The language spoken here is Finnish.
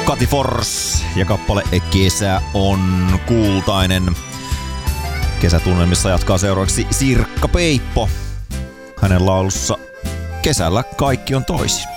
Kati Forss ja kappale Kesä on kultainen. Kesätunnelmissa jatkaa seuraavaksi Sirkka Peippo. Hänen laulussa Kesällä kaikki on toisin.